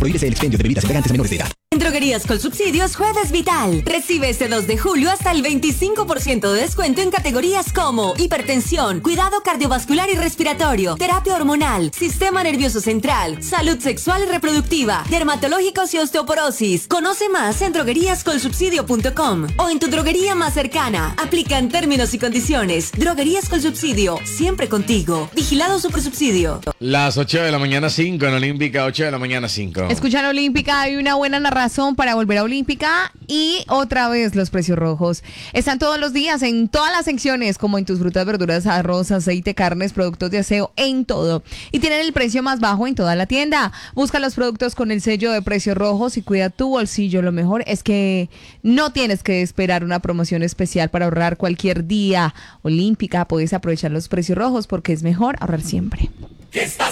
Prohíbese el expendio de bebidas embriagantes a menores de edad. En Droguerías Colsubsidios, Jueves Vital. Recibe este 2 de julio hasta el 25% de descuento en categorías como hipertensión, cuidado cardiovascular y respiratorio, terapia hormonal, sistema nervioso central, salud sexual y reproductiva, dermatológicos y osteoporosis. Conoce más en drogueríascolsubsidio.com o en tu droguería más cercana. Aplican términos y condiciones. Droguerías Colsubsidio, siempre contigo. Vigilado Supersubsidio. Las 8 de la mañana 5 en Olímpica, 8 de la mañana 5. Escuchan Olímpica, hay una buena razón para volver a Olímpica y otra vez los precios rojos. Están todos los días en todas las secciones, como en tus frutas, verduras, arroz, aceite, carnes, productos de aseo, en todo. Y tienen el precio más bajo en toda la tienda. Busca los productos con el sello de precios rojos y cuida tu bolsillo. Lo mejor es que no tienes que esperar una promoción especial para ahorrar cualquier día. Olímpica, puedes aprovechar los precios rojos porque es mejor ahorrar siempre. ¿Qué estás